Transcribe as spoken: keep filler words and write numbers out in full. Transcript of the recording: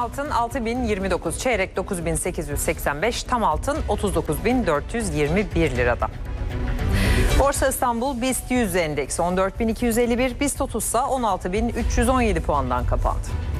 altın altı bin yirmi dokuz, çeyrek dokuz bin sekiz yüz seksen beş, tam altın otuz dokuz bin dört yüz yirmi bir lirada. Borsa İstanbul BIST yüz endeksi on dört bin iki yüz elli bir, BIST otuz ise on altı bin üç yüz on yedi puandan kapandı.